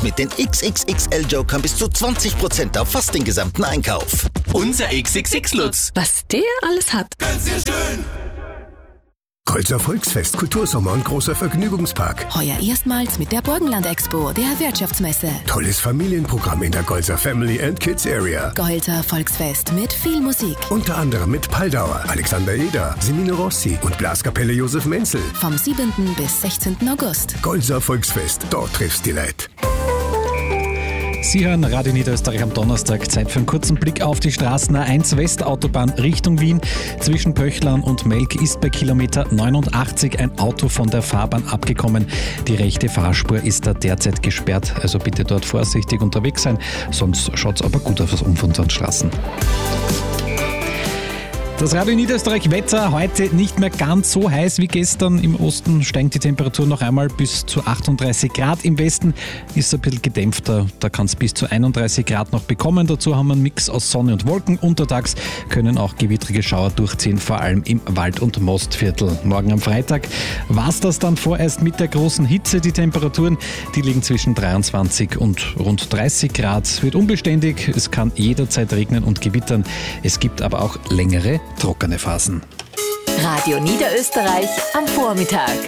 mit den XXXL-Jokern bis zu 20% auf fast den gesamten Einkauf. Unser XXX-Lutz. Was der alles hat. Ganz sehr schön. Golzer Volksfest, Kultursommer und großer Vergnügungspark. Heuer erstmals mit der Burgenland Expo, der Wirtschaftsmesse. Tolles Familienprogramm in der Golzer Family and Kids Area. Golzer Volksfest mit viel Musik. Unter anderem mit Paldauer, Alexander Eder, Semino Rossi und Blaskapelle Josef Menzel. Vom 7. bis 16. August. Golzer Volksfest, dort triffst die Leute. Sie hören Radio Niederösterreich am Donnerstag. Zeit für einen kurzen Blick auf die Straßen. A1 Westautobahn Richtung Wien. Zwischen Pöchlern und Melk ist bei Kilometer 89 ein Auto von der Fahrbahn abgekommen. Die rechte Fahrspur ist da derzeit gesperrt. Also bitte dort vorsichtig unterwegs sein. Sonst schaut es aber gut aus auf unseren Straßen. Das Radio Niederösterreich Wetter heute nicht mehr ganz so heiß wie gestern. Im Osten steigt die Temperatur noch einmal bis zu 38 Grad. Im Westen ist es ein bisschen gedämpfter. Da kann es bis zu 31 Grad noch bekommen. Dazu haben wir einen Mix aus Sonne und Wolken. Untertags können auch gewittrige Schauer durchziehen, vor allem im Wald- und Mostviertel. Morgen am Freitag war es das dann vorerst mit der großen Hitze. Die Temperaturen, die liegen zwischen 23 und rund 30 Grad. Es wird unbeständig. Es kann jederzeit regnen und gewittern. Es gibt aber auch längere trockene Phasen. Radio Niederösterreich am Vormittag.